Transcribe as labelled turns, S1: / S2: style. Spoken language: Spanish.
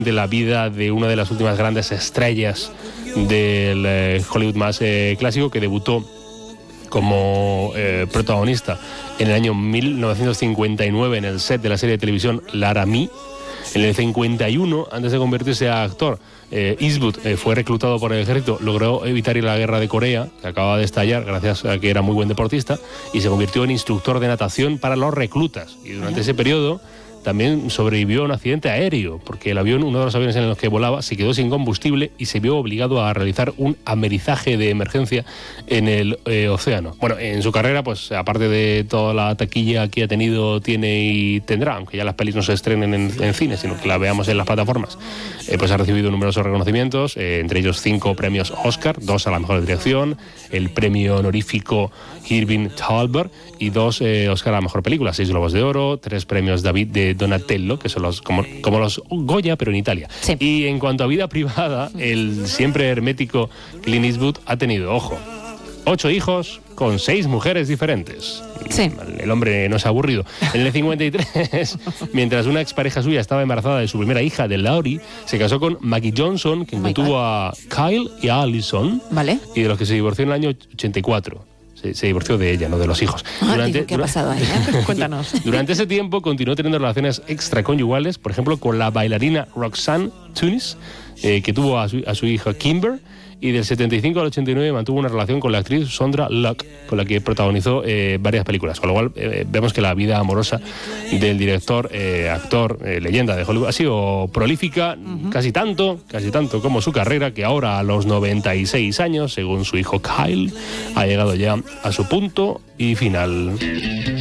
S1: de la vida de una de las últimas grandes estrellas del Hollywood más clásico, que debutó como protagonista en el año 1959 en el set de la serie de televisión Laramie. En el 51, antes de convertirse a actor, Eastwood fue reclutado por el ejército, logró evitar ir a la guerra de Corea, que acababa de estallar gracias a que era muy buen deportista, y se convirtió en instructor de natación para los reclutas. Y durante ese periodo también sobrevivió a un accidente aéreo, porque el avión, uno de los aviones en los que volaba, se quedó sin combustible y se vio obligado a realizar un amerizaje de emergencia en el océano. Bueno, en su carrera, pues aparte de toda la taquilla que ha tenido, tiene y tendrá, aunque ya las pelis no se estrenen en cine, sino que la veamos en las plataformas, pues ha recibido numerosos reconocimientos, entre ellos 5 premios Oscar, 2 a la mejor dirección, el premio honorífico Irving Thalberg y 2 Oscar a la mejor película, 6 Globos de Oro, 3 premios David de Donatello, que son los como los Goya, pero en Italia. Sí. Y en cuanto a vida privada, el siempre hermético Clint Eastwood ha tenido, ojo, 8 hijos con 6 mujeres diferentes. Sí. El hombre no se ha aburrido. En el 53, mientras una expareja suya estaba embarazada de su primera hija, de Laurie, se casó con Maggie Johnson, quien tuvo a Kyle y a Allison, ¿vale? Y de los que se divorció en el año 84. Se divorció de ella, no de los hijos.
S2: ¿Qué ha pasado ahí? Cuéntanos.
S1: Durante ese tiempo continuó teniendo relaciones extraconyugales, por ejemplo, con la bailarina Roxanne Tunis, que tuvo a su hija Kimber, y del 75 al 89 mantuvo una relación con la actriz Sondra Luck, con la que protagonizó varias películas. Con lo cual vemos que la vida amorosa del director, actor, leyenda de Hollywood ha sido prolífica, casi tanto como su carrera, que ahora a los 96 años, según su hijo Kyle, ha llegado ya a su punto y final.